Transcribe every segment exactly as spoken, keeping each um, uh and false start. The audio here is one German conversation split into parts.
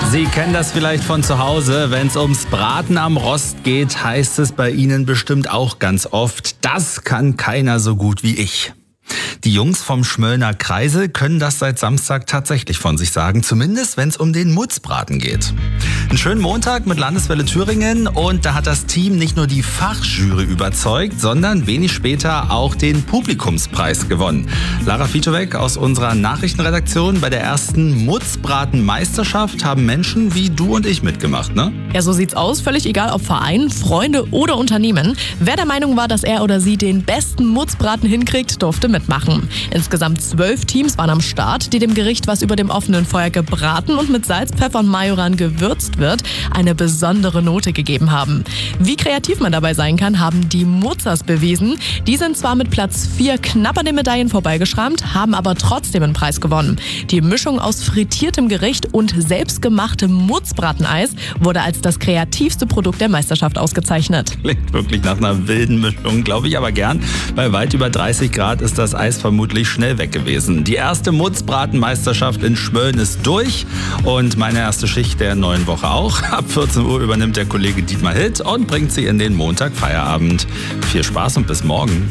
Sie kennen das vielleicht von zu Hause. Wenn es ums Braten am Rost geht, heißt es bei Ihnen bestimmt auch ganz oft, das kann keiner so gut wie ich. Die Jungs vom Schmöllner Kreisel können das seit Samstag tatsächlich von sich sagen, zumindest wenn es um den Mutzbraten geht. Einen schönen Montag mit Landeswelle Thüringen und da hat das Team nicht nur die Fachjury überzeugt, sondern wenig später auch den Publikumspreis gewonnen. Lara Fitowek aus unserer Nachrichtenredaktion: Bei der ersten Mutzbraten-Meisterschaft haben Menschen wie du und ich mitgemacht, ne? Ja, so sieht's aus. Völlig egal, ob Verein, Freunde oder Unternehmen. Wer der Meinung war, dass er oder sie den besten Mutzbraten hinkriegt, durfte mitmachen. Insgesamt zwölf Teams waren am Start, die dem Gericht, was über dem offenen Feuer gebraten und mit Salz, Pfeffer und Majoran gewürzt wird, eine besondere Note gegeben haben. Wie kreativ man dabei sein kann, haben die Mutzers bewiesen. Die sind zwar mit Platz vier knapp an den Medaillen vorbeigeschrammt, haben aber trotzdem einen Preis gewonnen. Die Mischung aus frittiertem Gericht und selbstgemachtem Mutzbrateneis wurde als das kreativste Produkt der Meisterschaft ausgezeichnet. Klingt wirklich nach einer wilden Mischung, glaube ich aber gern. Bei weit über dreißig Grad ist das Eis vermutlich schnell weg gewesen. Die erste Mutzbratenmeisterschaft in Schmölln ist durch und meine erste Schicht der neuen Woche auch. Ab vierzehn Uhr übernimmt der Kollege Dietmar Hild und bringt sie in den Montag-Feierabend. Viel Spaß und bis morgen.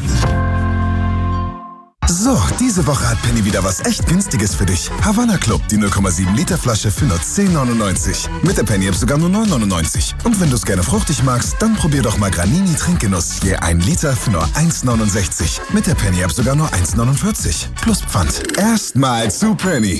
So, diese Woche hat Penny wieder was echt Günstiges für dich. Havanna Club, die null Komma sieben Liter Flasche für nur zehn neunundneunzig. Mit der Penny App sogar nur neun neunundneunzig. Und wenn du es gerne fruchtig magst, dann probier doch mal Granini Trinkgenuss. Je ein Liter für nur eins neunundsechzig. Mit der Penny App sogar nur eins neunundvierzig. Plus Pfand. Erstmal zu Penny.